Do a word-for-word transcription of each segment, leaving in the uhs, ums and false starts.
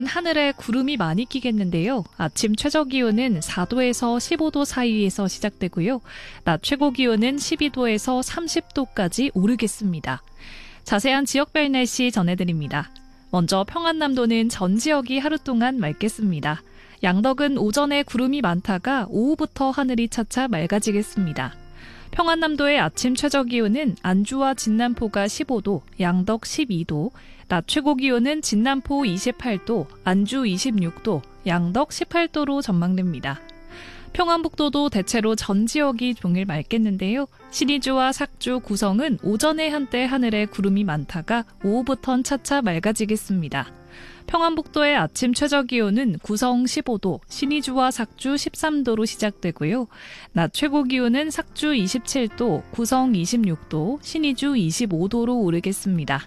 하늘에 구름이 많이 끼겠는데요. 아침 최저 기온은 사 도에서 십오 도 사이에서 시작되고요. 낮 최고 기온은 십이 도에서 삼십 도까지 오르겠습니다. 자세한 지역별 날씨 전해드립니다. 먼저 평안남도는 전 지역이 하루 동안 맑겠습니다. 양덕은 오전에 구름이 많다가 오후부터 하늘이 차차 맑아지겠습니다. 평안남도의 아침 최저 기온은 안주와 진남포가 십오 도, 양덕 십이 도, 낮 최고 기온은 진남포 이십팔 도, 안주 이십육 도, 양덕 십팔 도로 전망됩니다. 평안북도도 대체로 전 지역이 종일 맑겠는데요. 신의주와 삭주, 구성은 오전에 한때 하늘에 구름이 많다가 오후부턴 차차 맑아지겠습니다. 평안북도의 아침 최저 기온은 구성 십오 도, 신의주와 삭주 십삼 도로 시작되고요. 낮 최고 기온은 삭주 이십칠 도, 구성 이십육 도, 신의주 이십오 도로 오르겠습니다.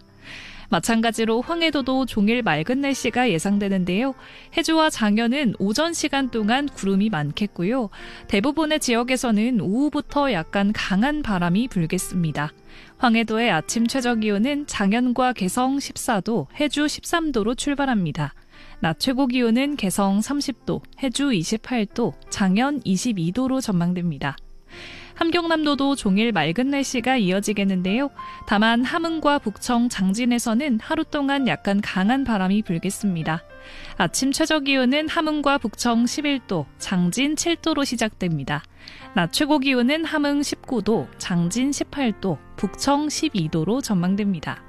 마찬가지로 황해도도 종일 맑은 날씨가 예상되는데요. 해주와 장현은 오전 시간 동안 구름이 많겠고요. 대부분의 지역에서는 오후부터 약간 강한 바람이 불겠습니다. 황해도의 아침 최저 기온은 장현과 개성 십사 도, 해주 십삼 도로 출발합니다. 낮 최고 기온은 개성 삼십 도, 해주 이십팔 도, 장현 이십이 도로 전망됩니다. 함경남도도 종일 맑은 날씨가 이어지겠는데요. 다만 함흥과 북청, 장진에서는 하루 동안 약간 강한 바람이 불겠습니다. 아침 최저 기온은 함흥과 북청 십일 도, 장진 칠 도로 시작됩니다. 낮 최고 기온은 함흥 십구 도, 장진 십팔 도, 북청 십이 도로 전망됩니다.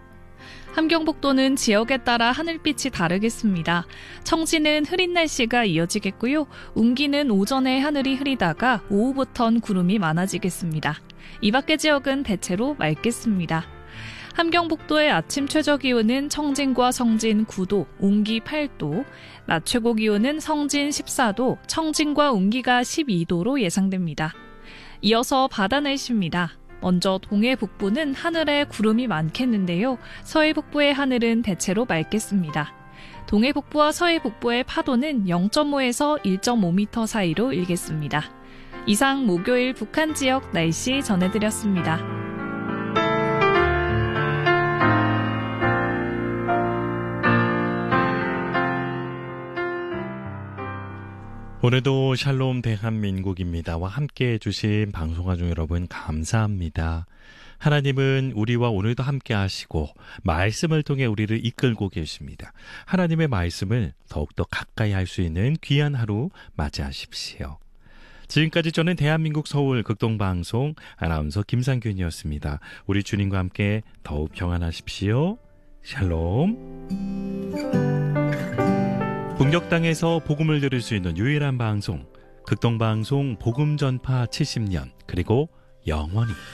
함경북도는 지역에 따라 하늘빛이 다르겠습니다. 청진은 흐린 날씨가 이어지겠고요. 운기는 오전에 하늘이 흐리다가 오후부턴 구름이 많아지겠습니다. 이 밖의 지역은 대체로 맑겠습니다. 함경북도의 아침 최저 기온은 청진과 성진 구 도, 운기 팔 도, 낮 최고 기온은 성진 십사 도, 청진과 운기가 십이 도로 예상됩니다. 이어서 바다 날씨입니다. 먼저 동해 북부는 하늘에 구름이 많겠는데요. 서해 북부의 하늘은 대체로 맑겠습니다. 동해 북부와 서해 북부의 파도는 영 점 오에서 일 점 오 미터 사이로 일겠습니다. 이상 목요일 북한 지역 날씨 전해드렸습니다. 오늘도 샬롬 대한민국입니다와 함께해 주신 방송가족 여러분 감사합니다. 하나님은 우리와 오늘도 함께 하시고 말씀을 통해 우리를 이끌고 계십니다. 하나님의 말씀을 더욱더 가까이 할 수 있는 귀한 하루 맞이하십시오. 지금까지 저는 대한민국 서울 극동방송 아나운서 김상균이었습니다. 우리 주님과 함께 더욱 평안하십시오. 샬롬. 북녘 땅에서 복음을 들을 수 있는 유일한 방송, 극동방송 복음전파 칠십 년, 그리고 영원히.